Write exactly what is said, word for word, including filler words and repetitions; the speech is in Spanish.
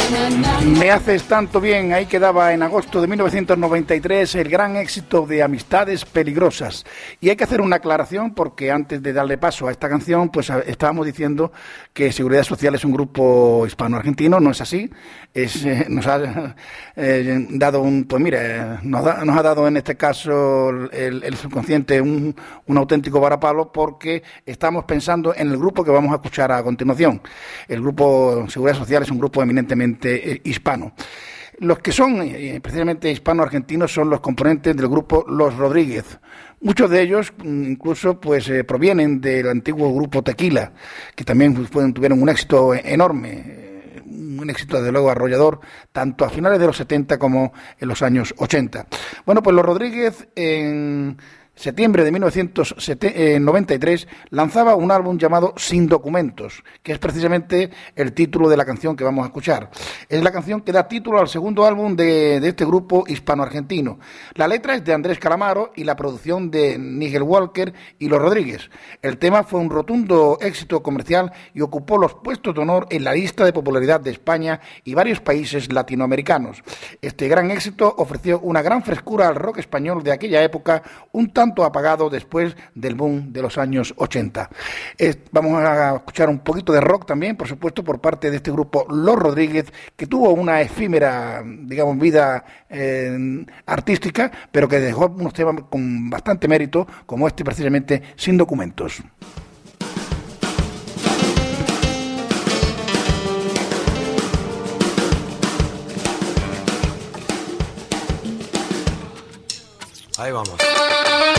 Me haces tanto bien, ahí quedaba en agosto de mil novecientos noventa y tres el gran éxito de Amistades Peligrosas. Y hay que hacer una aclaración porque antes de darle paso a esta canción, pues estábamos diciendo que Seguridad Social es un grupo hispano-argentino, no es así. Es, eh, nos ha eh, dado un, pues mira, nos, da, nos ha dado en este caso el, el subconsciente un, un auténtico varapalo porque estamos pensando en el grupo que vamos a escuchar a continuación. El grupo Seguridad Social es un grupo eminentemente eh, hispano. Los que son eh, precisamente hispano-argentinos son los componentes del grupo Los Rodríguez. Muchos de ellos incluso pues eh, provienen del antiguo grupo Tequila, que también pues, tuvieron un éxito enorme, eh, un éxito desde luego arrollador, tanto a finales de los setenta como en los años ochenta. Bueno, pues Los Rodríguez en septiembre de mil novecientos noventa y tres lanzaba un álbum llamado Sin Documentos, que es precisamente el título de la canción que vamos a escuchar. Es la canción que da título al segundo álbum de, de este grupo hispano-argentino. La letra es de Andrés Calamaro y la producción de Nigel Walker y Los Rodríguez. El tema fue un rotundo éxito comercial y ocupó los puestos de honor en la lista de popularidad de España y varios países latinoamericanos. Este gran éxito ofreció una gran frescura al rock español de aquella época, un tanto apagado después del boom de los años ochenta. Eh, vamos a escuchar un poquito de rock también, por supuesto, por parte de este grupo Los Rodríguez, que tuvo una efímera, digamos, vida eh, artística, pero que dejó unos temas con bastante mérito, como este precisamente, Sin Documentos. Ahí vamos.